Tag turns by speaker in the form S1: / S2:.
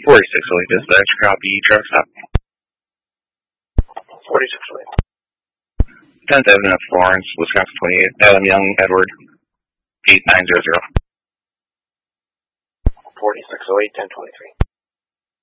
S1: 4608 dispatch, copy, truck stop.
S2: 4608.
S1: 10th Avenue, Florence, Wisconsin 28. Adam Young, Edward, 8900.
S2: 4608, 1023.